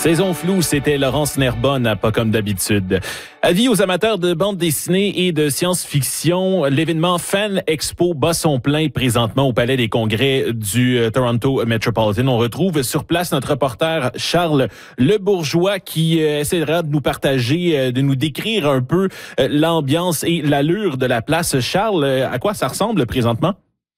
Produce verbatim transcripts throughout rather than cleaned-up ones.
Saison floue, c'était Laurence Nerbonne à Pas comme d'habitude. Avis aux amateurs de bande dessinée et de science-fiction, l'événement Fan Expo bat son plein présentement au Palais des Congrès du euh, Toronto Metropolitan. On retrouve sur place notre reporter Charles Lebourgeois qui euh, essaiera de nous partager, euh, de nous décrire un peu euh, l'ambiance et l'allure de la place. Charles, euh, à quoi ça ressemble présentement?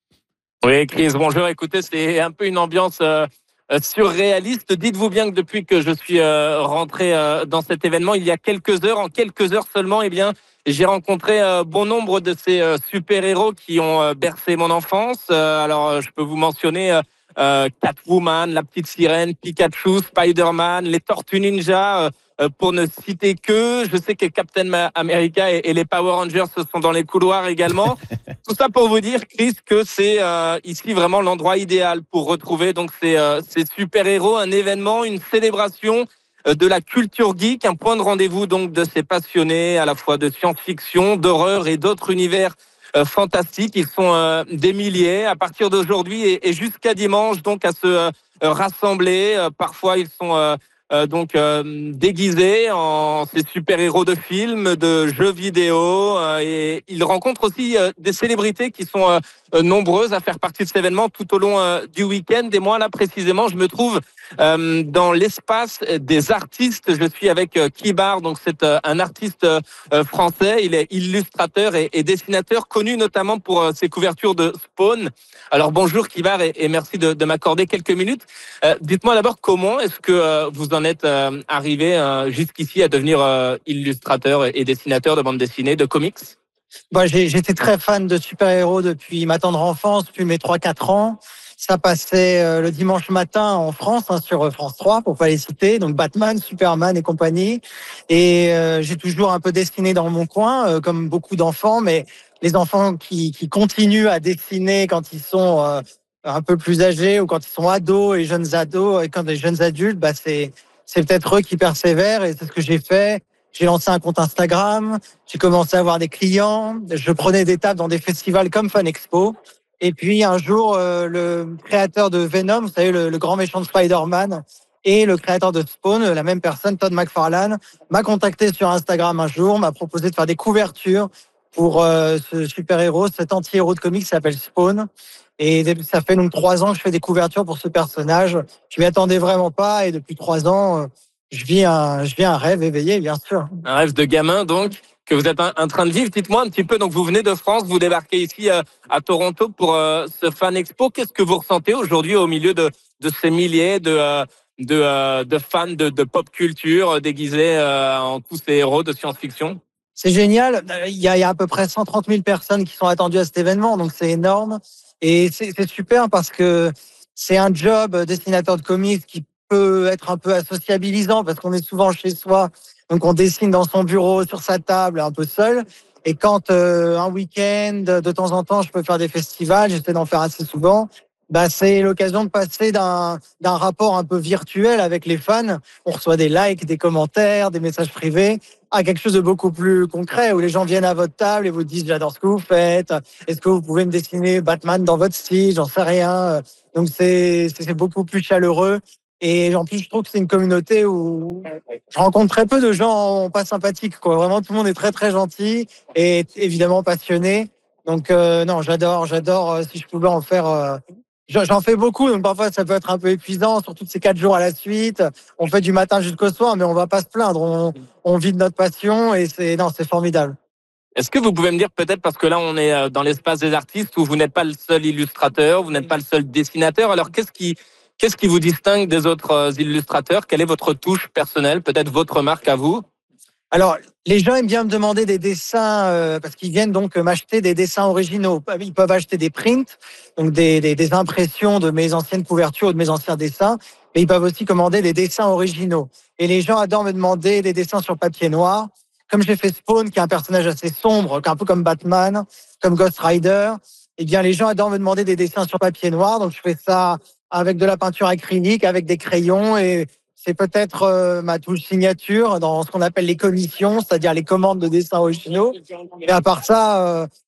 Oui, Chris, bonjour. Écoutez, c'est un peu une ambiance euh, surréaliste. Dites-vous bien que depuis que je suis euh, rentré euh, dans cet événement, il y a quelques heures, en quelques heures seulement, eh bien, j'ai rencontré euh, bon nombre de ces euh, super-héros qui ont euh, bercé mon enfance. Euh, alors, euh, je peux vous mentionner euh, euh, Catwoman, la petite sirène, Pikachu, Spider-Man, les Tortues Ninja, euh, euh, pour ne citer que. Je sais que Captain America et, et les Power Rangers sont dans les couloirs également. Tout ça pour vous dire, Chris, que c'est euh, ici vraiment l'endroit idéal pour retrouver donc ces, euh, ces super-héros, un événement, une célébration euh, de la culture geek, un point de rendez-vous donc de ces passionnés à la fois de science-fiction, d'horreur et d'autres univers euh, fantastiques. Ils sont euh, des milliers à partir d'aujourd'hui et, et jusqu'à dimanche donc à se euh, rassembler. Euh, parfois, ils sont euh, Euh, donc euh, déguisés en ces super-héros de films, de jeux vidéo, euh, et ils rencontrent aussi euh, des célébrités qui sont euh, euh, nombreuses à faire partie de cet événement tout au long euh, du week-end. Et moi, là, précisément, je me trouve euh, dans l'espace des artistes. Je suis avec euh, Kibar, donc c'est euh, un artiste euh, français. Il est illustrateur et, et dessinateur, connu notamment pour euh, ses couvertures de Spawn. Alors bonjour Kibar et, et merci de, de m'accorder quelques minutes. Euh, dites-moi d'abord comment est-ce que euh, vous en êtes euh, arrivé euh, jusqu'ici à devenir euh, illustrateur et dessinateur de bande dessinée, de comics? Bah, j'ai, j'étais très fan de super-héros depuis ma tendre enfance, depuis mes trois quatre ans. Ça passait euh, le dimanche matin en France, hein, sur France trois, pour pas les citer. Donc Batman, Superman et compagnie. Et euh, j'ai toujours un peu dessiné dans mon coin, euh, comme beaucoup d'enfants, mais les enfants qui, qui continuent à dessiner quand ils sont euh, un peu plus âgés ou quand ils sont ados et jeunes ados et quand des jeunes adultes, bah c'est c'est peut-être eux qui persévèrent et c'est ce que j'ai fait. J'ai lancé un compte Instagram, j'ai commencé à avoir des clients, je prenais des tables dans des festivals comme Fan Expo. Et puis un jour, euh, le créateur de Venom, vous savez, le, le grand méchant de Spider-Man, et le créateur de Spawn, la même personne, Todd McFarlane, m'a contacté sur Instagram un jour, m'a proposé de faire des couvertures pour euh, ce super-héros, cet anti-héros de comics qui s'appelle Spawn. Et ça fait donc trois ans que je fais des couvertures pour ce personnage. Je m'y attendais vraiment pas, et depuis trois ans, euh, je vis un, je vis un rêve éveillé, bien sûr. Un rêve de gamin, donc, que vous êtes en train de vivre. Dites-moi un petit peu, donc vous venez de France, vous débarquez ici euh, à Toronto pour euh, ce Fan Expo. Qu'est-ce que vous ressentez aujourd'hui au milieu de, de ces milliers de, euh, de, euh, de fans de, de pop culture euh, déguisés euh, en tous ces héros de science-fiction? C'est génial. Il y, a, il y a à peu près cent trente mille personnes qui sont attendues à cet événement, donc c'est énorme. Et c'est, c'est super parce que c'est un job dessinateur de comics qui peut être un peu associabilisant parce qu'on est souvent chez soi, donc on dessine dans son bureau, sur sa table, un peu seul. Et quand euh, un week-end, de temps en temps, je peux faire des festivals, j'essaie d'en faire assez souvent, bah c'est l'occasion de passer d'un, d'un rapport un peu virtuel avec les fans. On reçoit des likes, des commentaires, des messages privés, à quelque chose de beaucoup plus concret où les gens viennent à votre table et vous disent j'adore ce que vous faites. Est-ce que vous pouvez me dessiner Batman dans votre style? J'en sais rien. Donc c'est, c'est beaucoup plus chaleureux. Et en plus, je trouve que c'est une communauté où je rencontre très peu de gens pas sympathiques, quoi. Vraiment, tout le monde est très, très gentil et évidemment passionné. Donc, euh, non, j'adore, j'adore. Euh, si je pouvais en faire, euh, j'en fais beaucoup. Donc, parfois, ça peut être un peu épuisant, surtout ces quatre jours à la suite. On fait du matin jusqu'au soir, mais on va pas se plaindre. On, on vit de notre passion et c'est, non, c'est formidable. Est-ce que vous pouvez me dire peut-être, parce que là, on est dans l'espace des artistes où vous n'êtes pas le seul illustrateur, vous n'êtes pas le seul dessinateur. Alors, qu'est-ce qui, Qu'est-ce qui vous distingue des autres illustrateurs? Quelle est votre touche personnelle, peut-être votre marque à vous? Alors, les gens aiment bien me demander des dessins euh, parce qu'ils viennent donc m'acheter des dessins originaux. Ils peuvent acheter des prints, donc des, des, des impressions de mes anciennes couvertures ou de mes anciens dessins, mais ils peuvent aussi commander des dessins originaux. Et les gens adorent me demander des dessins sur papier noir. Comme j'ai fait Spawn, qui est un personnage assez sombre, un peu comme Batman, comme Ghost Rider, eh bien, les gens adorent me demander des dessins sur papier noir. Donc, je fais ça avec de la peinture acrylique, avec des crayons, et c'est peut-être euh, ma touche signature dans ce qu'on appelle les commissions, c'est-à-dire les commandes de dessins originaux. Et à part ça, euh,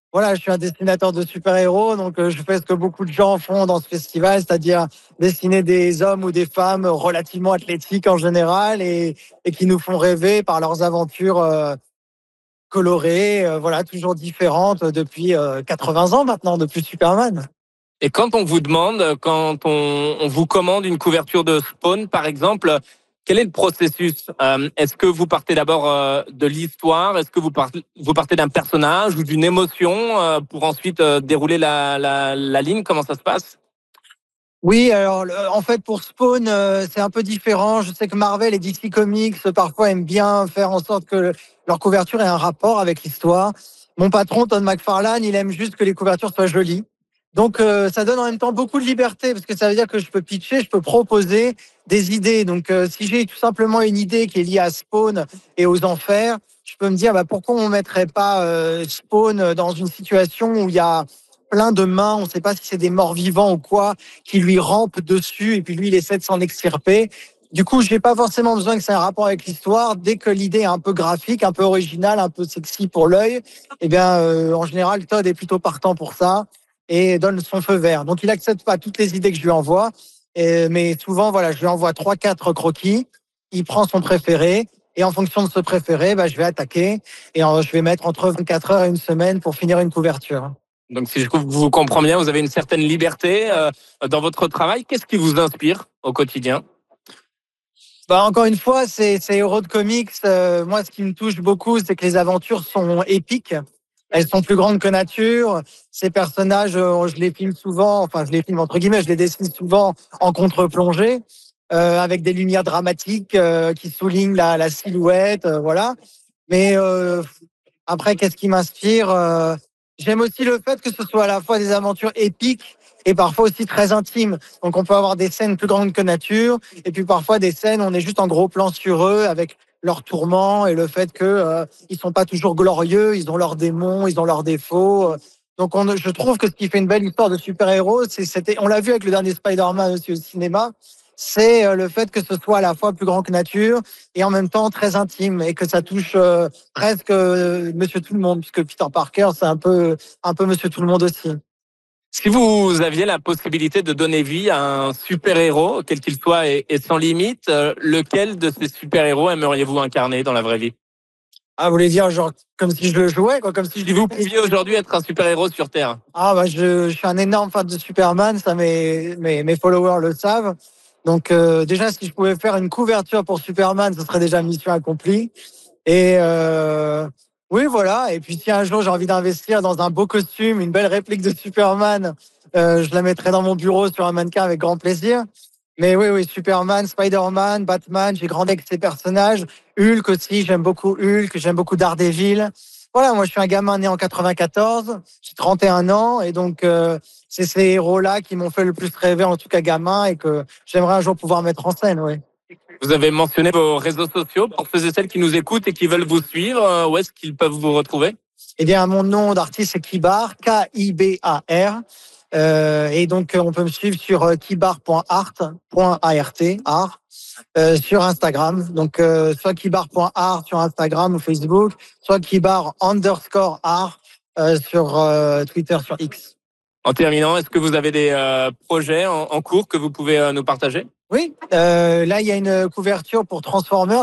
Voilà, je suis un dessinateur de super-héros, donc euh, je fais ce que beaucoup de gens font dans ce festival, c'est-à-dire dessiner des hommes ou des femmes relativement athlétiques en général et, et qui nous font rêver par leurs aventures euh, colorées, euh, voilà, toujours différentes depuis euh, quatre-vingts ans maintenant, depuis Superman. Et quand on vous demande, quand on, on vous commande une couverture de Spawn, par exemple, quel est le processus? Euh, Est-ce que vous partez d'abord euh, de l'histoire? Est-ce que vous partez, vous partez d'un personnage ou d'une émotion euh, pour ensuite euh, dérouler la, la, la ligne? Comment ça se passe? Oui, alors le- en fait pour Spawn, euh, c'est un peu différent. Je sais que Marvel et D C Comics euh, parfois aiment bien faire en sorte que le- leur couverture ait un rapport avec l'histoire. Mon patron Todd McFarlane, il aime juste que les couvertures soient jolies. Donc euh, ça donne en même temps beaucoup de liberté parce que ça veut dire que je peux pitcher, je peux proposer des idées. Donc euh, si j'ai tout simplement une idée qui est liée à Spawn et aux enfers, je peux me dire bah, pourquoi on mettrait pas euh, Spawn dans une situation où il y a plein de mains, on ne sait pas si c'est des morts vivants ou quoi, qui lui rampent dessus et puis lui il essaie de s'en extirper. Du coup, je n'ai pas forcément besoin que ça ait un rapport avec l'histoire. Dès que l'idée est un peu graphique, un peu originale, un peu sexy pour l'œil, eh bien, euh, en général, Todd est plutôt partant pour ça et donne son feu vert. Donc, il accepte pas toutes les idées que je lui envoie, et, mais souvent, voilà, je lui envoie trois, quatre croquis. Il prend son préféré et en fonction de ce préféré, bah, je vais attaquer et euh, je vais mettre entre vingt-quatre heures et une semaine pour finir une couverture. Donc, si je vous comprends bien, vous avez une certaine liberté euh, dans votre travail. Qu'est-ce qui vous inspire au quotidien? Bah, encore une fois, c'est c'est héros de comics. Euh, moi, ce qui me touche beaucoup, c'est que les aventures sont épiques. Elles sont plus grandes que nature. Ces personnages, euh, je les filme souvent, enfin, je les filme entre guillemets, je les dessine souvent en contre-plongée, euh, avec des lumières dramatiques euh, qui soulignent la, la silhouette, euh, voilà. Mais euh, après, qu'est-ce qui m'inspire? Euh, J'aime aussi le fait que ce soit à la fois des aventures épiques et parfois aussi très intimes. Donc, on peut avoir des scènes plus grandes que nature, et puis parfois des scènes où on est juste en gros plan sur eux avec leurs tourments et le fait que euh, ils sont pas toujours glorieux, ils ont leurs démons, ils ont leurs défauts. Donc, on, je trouve que ce qui fait une belle histoire de super-héros, c'est, c'était, on l'a vu avec le dernier Spider-Man aussi au cinéma, c'est euh, le fait que ce soit à la fois plus grand que nature et en même temps très intime et que ça touche euh, presque euh, Monsieur Tout le Monde, puisque Peter Parker, c'est un peu, un peu Monsieur Tout le Monde aussi. Si vous aviez la possibilité de donner vie à un super-héros, quel qu'il soit et, et sans limite, euh, lequel de ces super-héros aimeriez-vous incarner dans la vraie vie? Ah, vous voulez dire genre comme si je le jouais, quoi, comme si je Si vous pouviez aujourd'hui être un super-héros sur Terre. Ah bah je, je suis un énorme fan de Superman, ça mes mes, mes followers le savent. Donc euh, déjà si je pouvais faire une couverture pour Superman, ce serait déjà mission accomplie. Et euh, oui voilà. Et puis si un jour j'ai envie d'investir dans un beau costume, une belle réplique de Superman, euh, je la mettrai dans mon bureau sur un mannequin avec grand plaisir. Mais oui oui Superman, Spider-Man, Batman, j'ai grandi avec ces personnages. Hulk aussi, j'aime beaucoup Hulk, j'aime beaucoup Daredevil. Voilà, moi je suis un gamin né en quatre-vingt-quatorze, j'ai trente et un ans et donc euh, c'est ces héros-là qui m'ont fait le plus rêver en tout cas gamin et que j'aimerais un jour pouvoir mettre en scène, oui. Vous avez mentionné vos réseaux sociaux pour ceux et celles qui nous écoutent et qui veulent vous suivre. euh, Où est-ce qu'ils peuvent vous retrouver? Eh bien, mon nom d'artiste c'est Kibar, K I B A R. Euh, et donc on peut me suivre sur euh, kibar point art, .art, art, euh, sur Instagram. Donc euh, soit kibar point art sur Instagram ou Facebook, soit kibar underscore art euh, sur euh, Twitter, sur X. En terminant, est-ce que vous avez des euh, projets en, en cours que vous pouvez euh, nous partager? Oui, euh, là il y a une couverture pour Transformers.